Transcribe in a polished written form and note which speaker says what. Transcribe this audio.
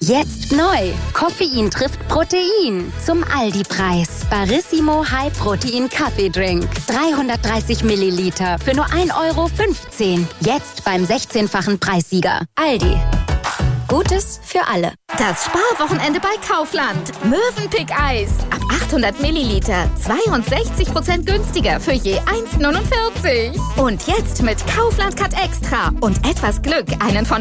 Speaker 1: Jetzt neu. Koffein trifft Protein. Zum Aldi-Preis. Barissimo High Protein Kaffeedrink. 330 Milliliter für nur 1,15 €. Jetzt beim 16-fachen Preissieger. Aldi. Gutes für alle.
Speaker 2: Das Sparwochenende bei Kaufland. Mövenpick-Eis. Ab 800 Milliliter. 62% günstiger für je 1,49 €. Und jetzt mit Kaufland Cut Extra. Und etwas Glück einen von